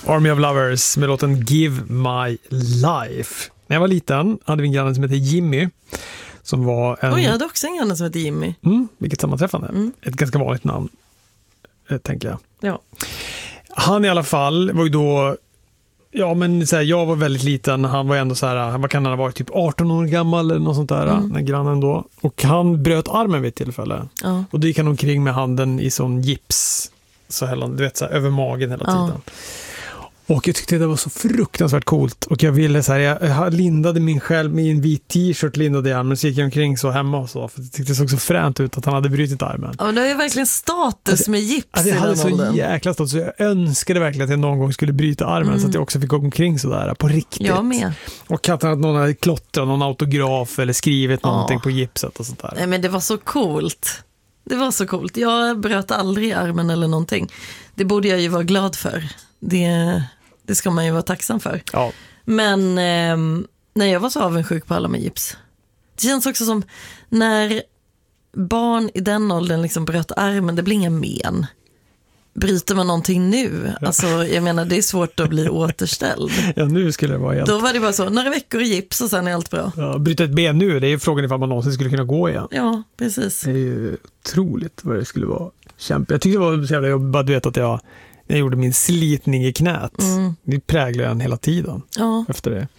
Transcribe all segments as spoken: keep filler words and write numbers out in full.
Army of Lovers med låten Give My Life. När jag var liten hade vi en granne som hette Jimmy. Som var en... Oj, jag hade också en granne som hette Jimmy. Mm, vilket sammanträffande. Mm. Ett ganska vanligt namn, tänker jag. Ja. Han i alla fall var ju då... Ja, men så här, jag var väldigt liten. Han var ändå så här, vad kan han ha varit, typ arton år gammal eller något sånt där, mm. den grannen då. Och han bröt armen vid ett tillfälle. Ja. Och då gick han omkring med handen i sån gips. Så här, du vet, så här, över magen hela tiden. Ja. Och jag tyckte det var så fruktansvärt coolt. Och jag ville så här, jag lindade min själv med en vit t-shirt, lindade jag, men så gick jag omkring så hemma och så. För jag tyckte det såg så fränt ut att han hade brutit armen. Ja, det är verkligen status alltså, med gips alltså, i jag hade så åldern. jäkla status. Så jag önskade verkligen att jag någon gång skulle bryta armen mm. så att jag också fick gå omkring sådär på riktigt. Jag med. Och att någon hade klottrat någon autograf eller skrivit ja. någonting på gipset och sånt där. Nej, men det var så coolt. Det var så coolt. Jag bröt aldrig armen eller någonting. Det borde jag ju vara glad för. Det... Det ska man ju vara tacksam för. Ja. Men eh, när jag var så avundsjuk på alla med gips. Det känns också som när barn i den åldern liksom bröt armen, det blir inga men. Bryter man någonting nu? Ja. Alltså, jag menar, det är svårt att bli återställd. Ja, nu skulle det vara helt... Då var det bara så, några veckor i gips och sen är allt bra. Ja, bryta ett ben nu, det är ju frågan ifall man någonsin skulle kunna gå igen. Ja, precis. Det är ju otroligt vad det skulle vara kämpa. Jag tyckte det var så jävla jobbigt, du vet att jag Jag gjorde min slitning i knät. Mm. Det präglade den hela tiden ja. efter det.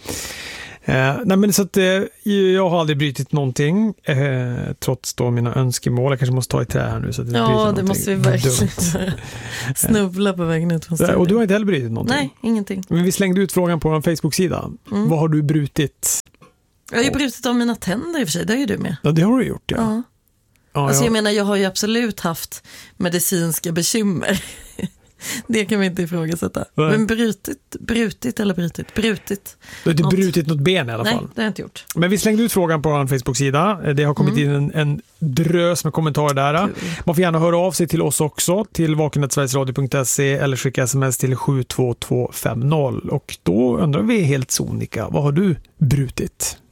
Eh, nej men så att eh, jag har aldrig brytit någonting eh, trots då mina önskemål. Jag kanske måste ta i trä här nu så att jag ja, det måste vi verkligen snubbla på vägen ut. Så, och du har inte heller brutit någonting? Nej, ingenting. Men vi slängde ut frågan på vår Facebook-sida. Mm. Vad har du brutit? Jag har ju brutit av mina tänder i och för sig, det är ju du med. Ja, det har du gjort, ja. ja. ja alltså ja. jag menar, jag har ju absolut haft medicinska bekymmer. Det kan vi inte ifrågasätta. Nej. Men brutit, brutit eller brutit, brutit. Du har inte något. brutit något ben i alla fall. Nej, det har jag inte gjort. Men vi slängde ut frågan på vår Facebook-sida. Det har kommit mm. in en, en drös med kommentarer där. Kul. Man får gärna höra av sig till oss också, till vaken snabel-a sverigesradio punkt se eller skicka sms till sju två två fem noll. Och då undrar vi helt sonika, vad har du brutit?